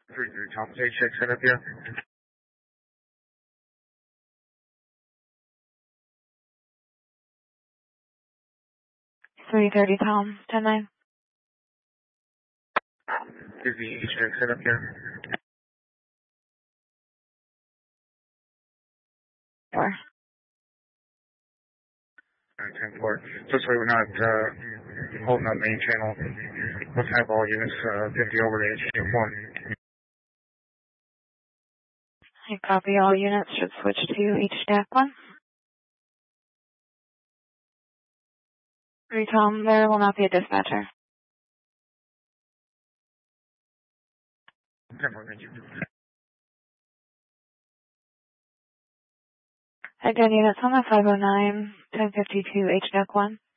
3-3 Tom, check set up here. 330 Tom, 10-9. 3 check set up here. 4. 10-4. Just so we're not holding up main channel. Let's have all units 50 over to HDF1. I copy, all units should switch to HDF1. 3 Tom, there will not be a dispatcher. 10-4, thank you. Again, units on the 509, 1052 HDF1.